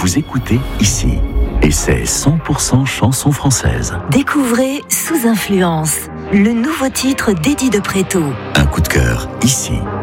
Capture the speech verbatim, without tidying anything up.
vous écoutez ici. Et c'est cent pour cent chanson française. Découvrez Sous Influence, le nouveau titre d'Eddie de Préto. Un coup de cœur ici.